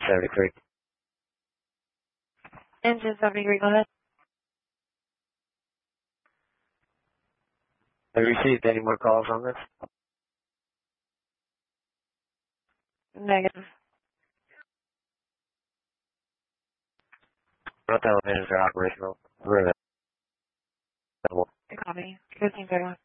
73. Engine 73, go ahead. Have you received any more calls on this? Negative. Both elevators are operational. We're available. Copy. 1531.